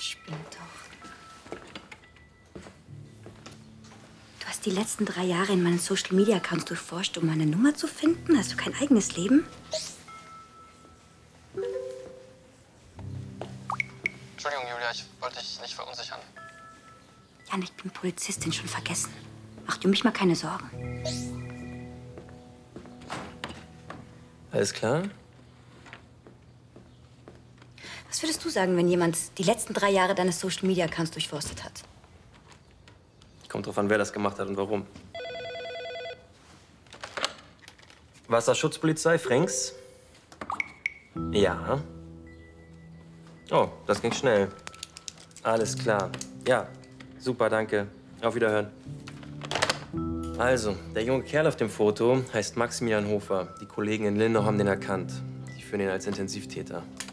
spinnt doch. Du hast die letzten 3 Jahre in meinen Social-Media-Accounts durchforscht, um meine Nummer zu finden? Hast du kein eigenes Leben? Entschuldigung, Julia, ich wollte dich nicht verunsichern. Jan, ich bin Polizistin, schon vergessen. Mach dir um mich mal keine Sorgen. Alles klar? Was würdest du sagen, wenn jemand die letzten 3 Jahre deines Social-Media-Accounts durchforstet hat? Kommt drauf an, wer das gemacht hat und warum. Wasserschutzpolizei, Fränks? Ja. Oh, das ging schnell. Alles klar. Ja, super, danke. Auf Wiederhören. Also, der junge Kerl auf dem Foto heißt Maximilian Hofer. Die Kollegen in Lindau haben den erkannt. Die führen ihn als Intensivtäter.